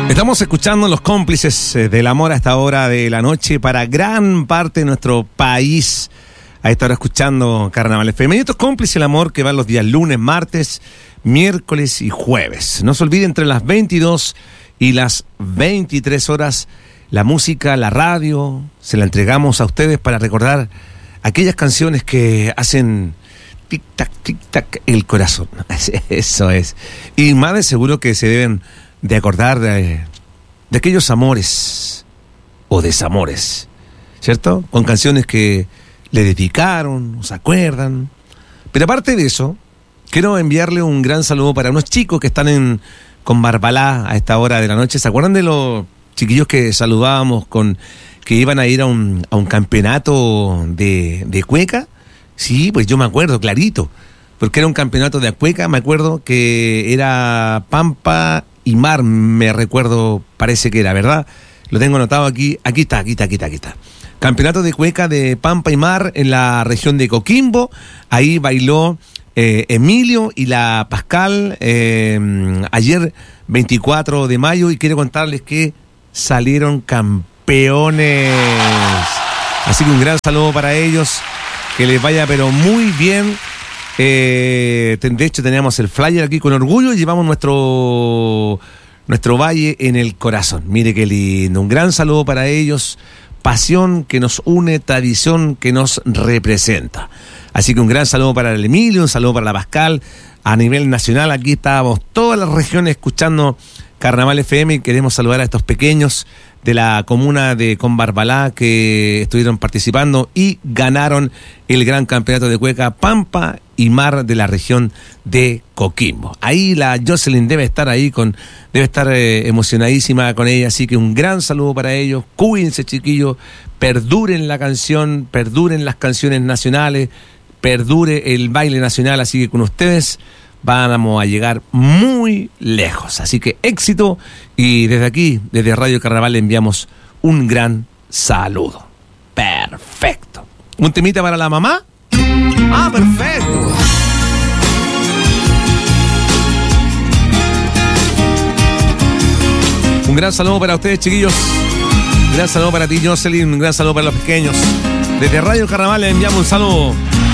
Estamos escuchando Los Cómplices del Amor a esta hora de la noche para gran parte de nuestro país. A esta hora escuchando Carnaval FM. Y estos Cómplices del Amor que van los días lunes, martes, miércoles y jueves. No se olvide, entre las 22 y las 23 horas, la música, la radio, se la entregamos a ustedes para recordar aquellas canciones que hacen tic-tac, el corazón. Eso es. Y más de seguro que se deben de acordar de aquellos amores o desamores, ¿cierto? Con canciones que le dedicaron, o se acuerdan. Pero aparte de eso, quiero enviarle un gran saludo para unos chicos que están con Barbalá a esta hora de la noche. ¿Se acuerdan de los chiquillos que saludábamos que iban a ir a un campeonato de cueca? Sí, pues yo me acuerdo, clarito, porque era un campeonato de cueca. Me acuerdo que era Pampa y Mar, me recuerdo, parece que era, ¿verdad? Lo tengo anotado aquí está. Campeonato de cueca de Pampa y Mar en la región de Coquimbo. Ahí bailó Emilio y la Pascal ayer 24 de mayo, y quiero contarles que salieron campeones. Así que un gran saludo para ellos, que les vaya pero muy bien. De hecho teníamos el flyer aquí con orgullo y llevamos nuestro valle en el corazón. Mire qué lindo, un gran saludo para ellos. Pasión que nos une, tradición que nos representa. Así que un gran saludo para el Emilio, un saludo para la Pascal. A nivel nacional, aquí estábamos todas las regiones escuchando Carnaval FM, y queremos saludar a estos pequeños de la comuna de Combarbalá que estuvieron participando y ganaron el gran campeonato de cueca Pampa y Mar de la región de Coquimbo. Ahí la Jocelyn debe estar emocionadísima con ella, así que un gran saludo para ellos. Cuídense, chiquillos, perduren la canción, perduren las canciones nacionales, perdure el baile nacional, así que con ustedes vamos a llegar muy lejos. Así que éxito, y desde aquí, desde Radio Carnaval, le enviamos un gran saludo. Perfecto. ¿Un temita para la mamá? Ah, perfecto. Un gran saludo para ustedes, chiquillos. Un gran saludo para ti, Jocelyn. Un gran saludo para los pequeños. Desde Radio Carnaval le enviamos un saludo.